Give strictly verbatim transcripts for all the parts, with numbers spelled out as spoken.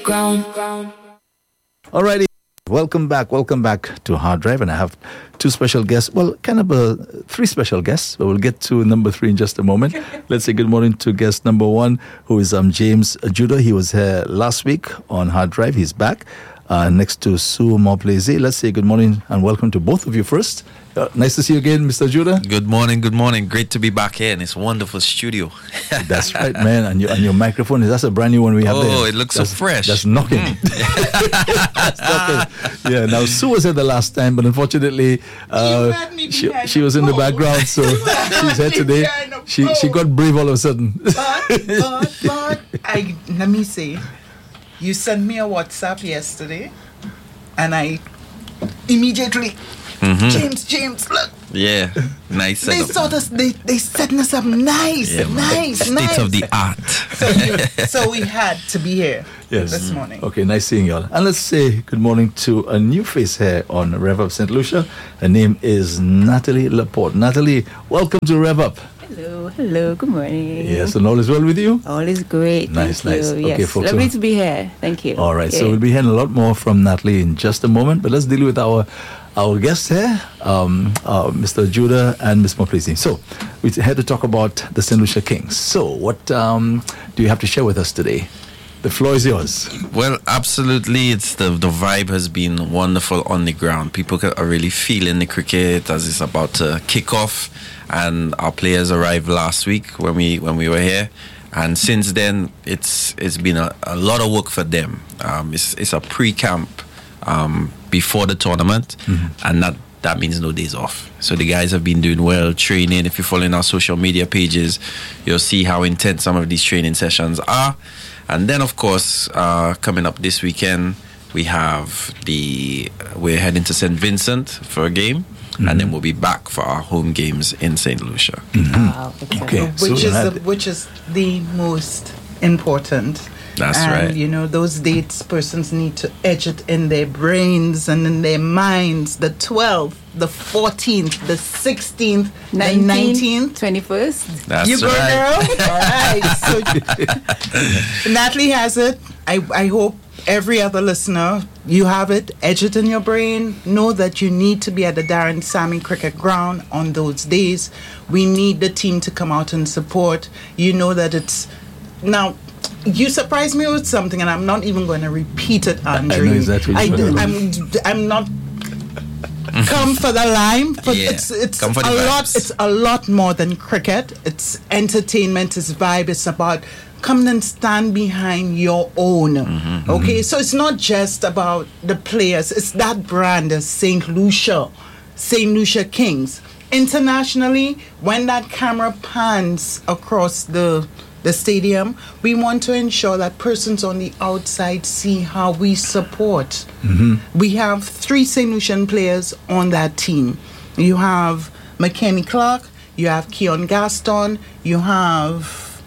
ground. Alrighty, welcome back, welcome back to Hard Drive, and I have two special guests, well, kind of a, three special guests, but we'll get to number three in just a moment. Let's say good morning to guest number one, who is um, James Judah. He was here last week on Hard Drive, he's back, uh, next to Sue Mopleze. Let's say good morning and welcome to both of you first. Uh, nice to see you again, Mister Judah. Good morning, good morning. Great to be back here in this wonderful studio. That's right, man. And your, and your microphone, that's a brand new one we have oh, there. Oh, it looks that's, so fresh. That's knocking. Mm. That's knocking. Yeah, now Sue was here the last time, but unfortunately, uh, she, she was in the background, so she's here today. She she got brave all of a sudden. But, but, but, I, let me see. You sent me a WhatsApp yesterday, and I immediately... Mm-hmm. James, James, look. Yeah, nice. They sort us. They they setting us up nice, yeah, nice, state nice. of the art. So, you, so we had to be here yes. this morning. Okay, nice seeing you all. And let's say good morning to a new face here on Rev Up Saint Lucia. Her name is Natalie Laporte. Natalie, welcome to Rev Up. Hello, hello, good morning. Yes, and all is well with you? All is great. Nice, Thank nice. You. Okay, yes, folks. Lovely so, to be here. Thank you. All right, okay. so we'll be hearing a lot more from Natalie in just a moment, but let's deal with our our guests here, um, uh, Mister Judah and Miss Mopleze. So we had to talk about the Saint Lucia Kings. So what um, do you have to share with us today? The floor is yours. Well, absolutely. It's the the vibe has been wonderful on the ground. People are really feeling the cricket as it's about to kick off, and our players arrived last week when we when we were here, and since then it's it's been a, a lot of work for them. Um, it's it's a pre-camp um, before the tournament, mm-hmm. and that. That means no days off. So the guys have been doing well, training. If you follow in our social media pages, you'll see how intense some of these training sessions are. And then, of course, uh, coming up this weekend, we have the we're heading to Saint Vincent for a game, mm-hmm. and then we'll be back for our home games in Saint Lucia. Mm-hmm. Wow, okay, which so is the, which is the most important. That's and, right. You know, those dates persons need to etch it in their brains and in their minds. The twelfth, the fourteenth, the sixteenth, the nineteenth, twenty-first. That's you go, right. girl. All right. So Natalie has it. I, I hope every other listener, you have it. Edge it in your brain. Know that you need to be at the Darren Sammy Cricket Ground on those days. We need the team to come out and support. You know that it's now. You surprised me with something, and I'm not even going to repeat it, Andre. I know exactly I, what I'm, I'm not come for the lime, but Yeah, it's it's come a for the lot. vibes. It's a lot more than cricket. It's entertainment. It's vibe. It's about come and stand behind your own. Mm-hmm, okay, mm-hmm. So it's not just about the players. It's that brand, the Saint Lucia, Saint Lucia Kings. Internationally, when that camera pans across the the stadium, we want to ensure that persons on the outside see how we support. Mm-hmm. We have three Saint Lucian players on that team. You have McKenny Clark, you have Keon Gaston, you have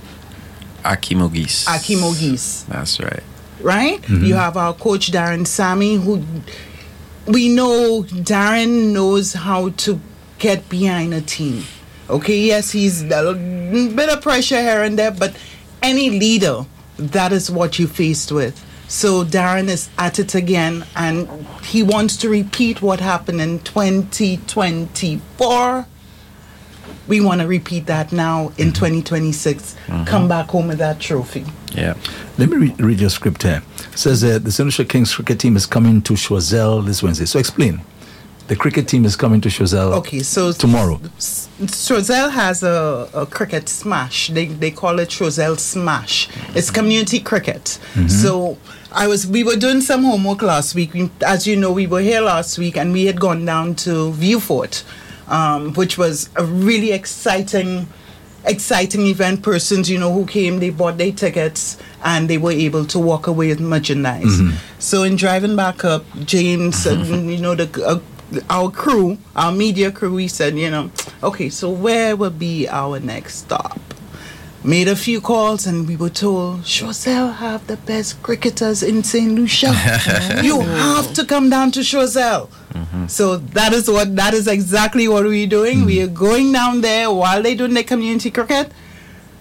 Akim Ogis. Akim Ogis. That's right. Right? Mm-hmm. You have our coach Darren Sammy, who we know Darren knows how to get behind a team. Okay, yes, he's a bit of pressure here and there, but any leader, that is what you're faced with. So Darren is at it again, and he wants to repeat what happened in twenty twenty-four. We want to repeat that now in mm-hmm. twenty twenty-six. Mm-hmm. Come back home with that trophy. Yeah. Let me re- read your script here. It says uh, the Saint Lucia Kings cricket team is coming to Choiseul this Wednesday. So explain. The cricket team is coming to Choiseul okay, so tomorrow. Choiseul has a, a cricket smash. They they call it Choiseul Smash. It's community cricket. Mm-hmm. So I was we were doing some homework last week. We, as you know, we were here last week, and we had gone down to Viewfort, um, which was a really exciting, exciting event. Persons, you know, who came, they bought their tickets, and they were able to walk away with merchandise. Mm-hmm. So in driving back up, James, mm-hmm. and, you know, the. Uh, our crew, our media crew, we said, you know, okay, so where will be our next stop? Made a few calls, and we were told, Choiseul have the best cricketers in Saint Lucia. You have to come down to Choiseul. Mm-hmm. So that is what that is exactly what we're doing. Mm-hmm. We are going down there while they're doing their community cricket.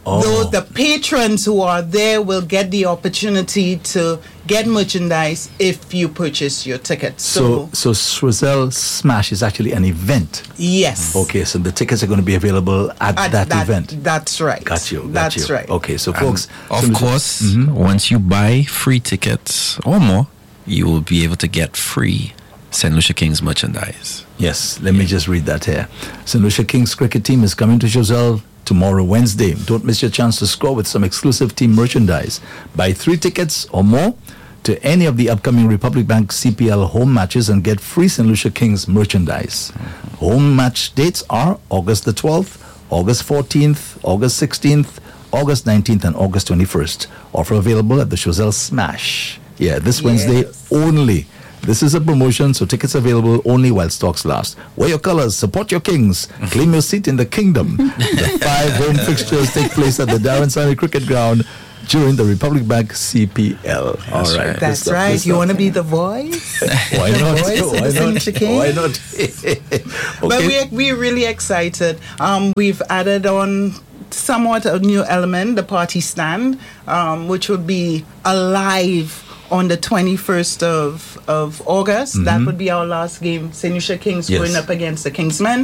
Oh. Those the patrons who are there will get the opportunity to get merchandise if you purchase your tickets. So, so Swizzell Smash is actually an event. Yes. Okay, so the tickets are going to be available at, At that, event. That's right. Got you. Got That's you. right. Okay, so folks, Of so- course, Mhm. once you buy free tickets or more, you will be able to get free Saint Lucia Kings merchandise. Yes, let me just read that here. Saint Lucia Kings cricket team is coming to Chazelle tomorrow, Wednesday. Don't miss your chance to score with some exclusive team merchandise. Buy three tickets or more to any of the upcoming Republic Bank C P L home matches and get free Saint Lucia Kings merchandise. Home match dates are August the twelfth, August fourteenth, August sixteenth, August nineteenth, and August twenty-first. Offer available at the Chazelle Smash. Yeah, this Wednesday Yes. only. This is a promotion, so tickets available only while stocks last. Wear your colors, support your Kings, claim your seat in the kingdom. The five home fixtures take place at the Darren Sammy Cricket Ground during the Republic Bank C P L. All right. right. good That's stuff, right. good You stuff. want to be the voice? Why not? voice of Why the not? Saint Lucia Why Kings? not? But Okay. we're, we're really excited. Um, we've added on somewhat a new element, the party stand, um, which would be alive on the twenty-first of, of August. That would be our last game. Saint Lucia Kings Yes. going up against the Kingsmen.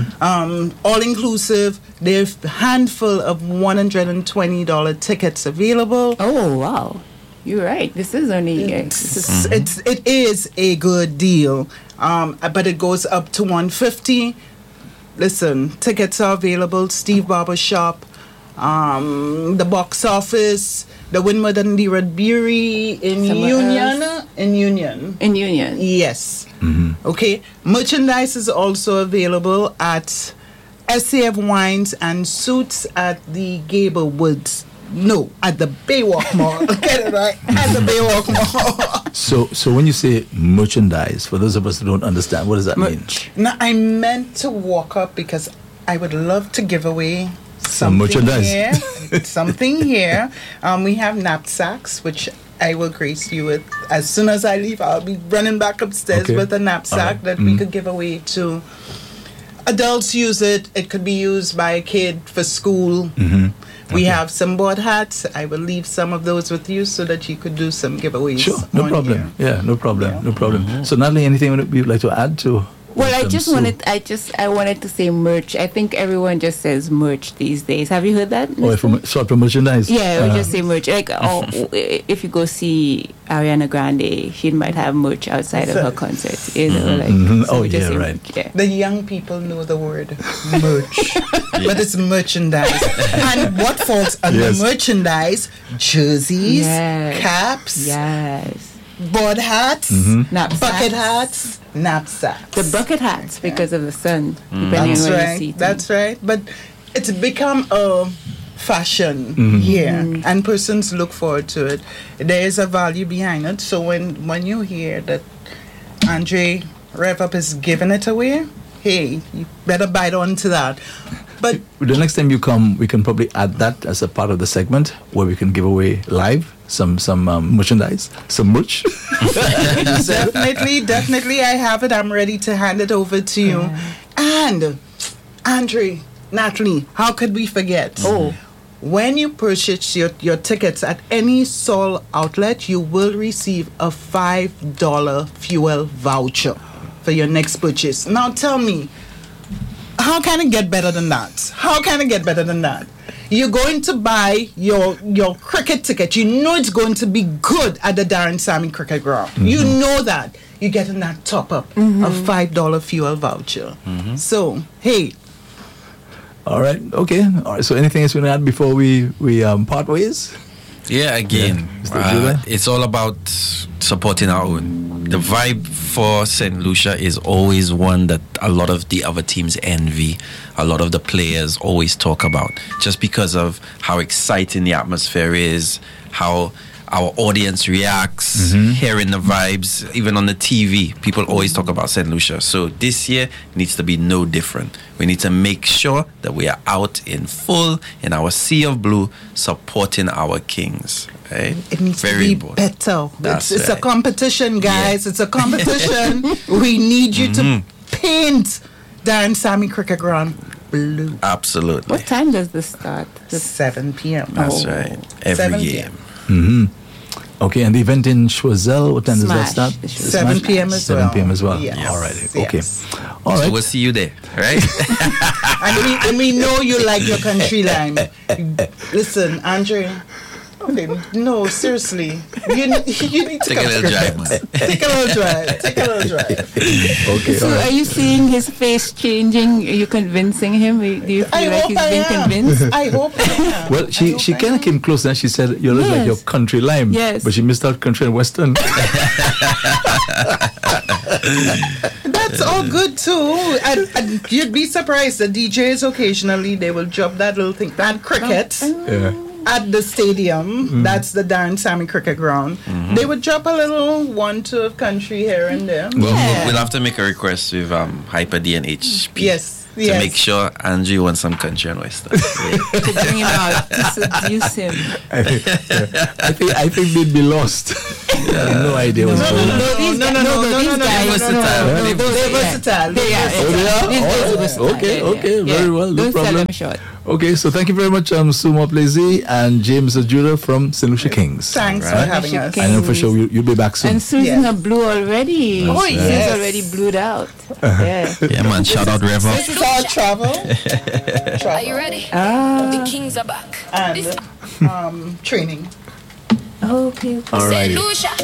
Um, all inclusive. There's a handful of one hundred twenty dollars tickets available. Oh, wow. You're right. This is only. Uh, this is, It's, it's it is a good deal, um, but it goes up to one fifty. Listen, tickets are available. Steve Barber Shop, um, the box office, the Winmud and the Redbury in Somewhere Union. else? In Union, in Union. yes. Okay, merchandise is also available at S A F Wines and Suits at the Gable Woods. No, at the Baywalk Mall. Get it right? At the Baywalk Mall. So, so when you say merchandise, for those of us who don't understand, what does that mean? Now, I meant to walk up because I would love to give away Some something merchandise. here. something here. Um, we have knapsacks, which I will grace you with. As soon as I leave, I'll be running back upstairs Okay. with a knapsack Alright. that we could give away to adults. Use it. It could be used by a kid for school. Mm-hmm. We have some board hats. I will leave some of those with you so that you could do some giveaways. Sure, no on problem. here. Yeah, no problem, no problem. So, Natalie, anything you'd like to add to? Well, I um, just Sue? wanted, I just, I wanted to say merch. I think everyone just says merch these days. Have you heard that? Oh, Mister? from short for merchandise. Yeah, we Uh, just say merch. Like, oh, if you go see Ariana Grande, she might have merch outside of her concerts. You know, like, Mhm. so Oh, we just yeah, say right. merch, yeah. The young people know the word merch, but it's merchandise. And what falls under Yes. merchandise? Jerseys, Yes. caps, Yes. board hats, Knapsacks. bucket hats, knapsacks. The bucket hats because of the sun, depending That's on where you right. see it. That's right. But it's become a fashion here, and persons look forward to it. There is a value behind it. So when when you hear that Andre Rev Up is giving it away, hey, you better bite on to that. But The next time you come, we can probably add that as a part of the segment where we can give away live some some um, merchandise, some merch. definitely, definitely, I have it. I'm ready to hand it over to you. And Andre, Natalie, how could we forget? Oh. When you purchase your, your tickets at any Sol outlet, you will receive a five dollar fuel voucher for your next purchase. Now tell me, how can it get better than that? How can it get better than that? You're going to buy your your cricket ticket. You know it's going to be good at the Darren Sammy Cricket Ground. You know that. You're getting that top up of five dollar fuel voucher. So, hey, All right, okay. All right. So, anything else you want to add before we we um, part ways? Yeah, again, Mister uh, Judah? it's all about supporting our own. The vibe for Saint Lucia is always one that a lot of the other teams envy, a lot of the players always talk about, just because of how exciting the atmosphere is, how our audience reacts, hearing the vibes, even on the T V. People always talk about Saint Lucia. So this year needs to be no different. We need to make sure that we are out in full, in our sea of blue, supporting our Kings. Right? it needs Very to be important. better. That's it's it's a right. competition, guys. It's a competition. We need you to paint Darren Sammy Cricket Ground blue. Absolutely. What time does this start? This seven p.m. That's Oh. right. Every seven game. p.m. Okay, and the event in Choiseul, what time does that Smash. start? The show. seven p.m. as well. seven p.m. as well. Yes. All right. Yes. Okay. All So right. we'll see you there, right? And we, and we know you like your country lime. Listen, Andre. Okay, no, seriously. You, you need to Take a come little to drive, cricket. man. Take a little drive. Take a little drive. Okay. So all right. are you seeing his face changing? Are you convincing him? Do you feel I like hope he's I been am. convinced? I hope I am. Well, I she hope she I kind am. of came close and she said, you look like Yes. your country lime. Yes. But she missed out country and western. That's all good too. And, and you'd be surprised. The D Js occasionally they will drop that little thing. That cricket yeah. at the stadium. That's the Darren Sammy Cricket Ground. They would drop a little one two of country here and there. We'll, Yeah. we'll have to make a request with um, Hyper D and H P. Yes. To Yes. make sure Andrew wants some country and western. Yeah. To bring him out, to seduce him. I think, yeah. I think I think they'd be lost. Yeah, no idea what's No, going no, on. no, these no, guys- no, no, but no, these no, no, guys- no, no, no, versatile. no, They're They're versatile. They are. Oh, they are? These All guys right. are versatile. Okay, Yeah, okay, yeah. very well, no Don't problem. sell them short. Okay, so thank you very much, um, Sumo Plezi and James Ajura from Saint Lucia Kings. Thanks for Right. having Lucia us. Kings. I know for sure you, you'll be back soon. And Susan Yes. are blue already. Oh, She's yes. already blued out. Yeah. Yeah, man. Shout out Rev Up. This is our travel. Are travel you ready? Ah. The kings are back. and um, training. Okay. All Saint right. Lucia.